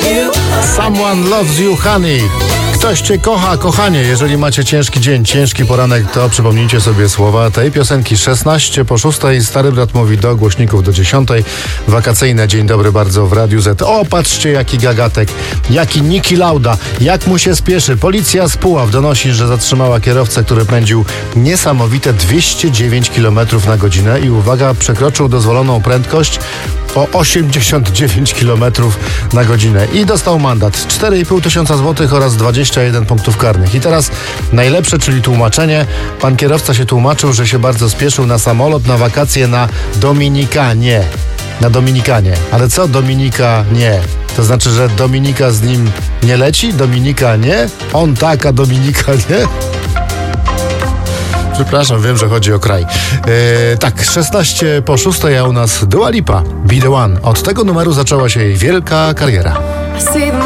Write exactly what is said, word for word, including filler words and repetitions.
Someone loves you, honey. Ktoś cię kocha, kochanie. Jeżeli macie ciężki dzień, ciężki poranek, to przypomnijcie sobie słowa tej piosenki. szesnaście po szóstej. Stary brat mówi do głośników do dziesiątej. Wakacyjne Dzień Dobry bardzo w Radiu Z. O, patrzcie jaki gagatek, jaki Niki Lauda, jak mu się spieszy. Policja z Puław donosi, że zatrzymała kierowcę, który pędził niesamowite dwieście dziewięć kilometrów na godzinę i uwaga, przekroczył dozwoloną prędkość o osiemdziesiąt dziewięć kilometrów na godzinę i dostał mandat cztery i pół tysiąca złotych oraz dwadzieścia jeden punktów karnych. I teraz najlepsze, czyli tłumaczenie. Pan kierowca się tłumaczył, że się bardzo spieszył na samolot na wakacje na Dominikanie. Na Dominikanie. Ale co Dominika nie? To znaczy, że Dominika z nim nie leci? Dominika nie? On tak, a Dominika nie? Przepraszam, wiem, że chodzi o kraj. Eee, tak, szesnaście po szóstej, a u nas Dua Lipa, Be The One. Od tego numeru zaczęła się jej wielka kariera.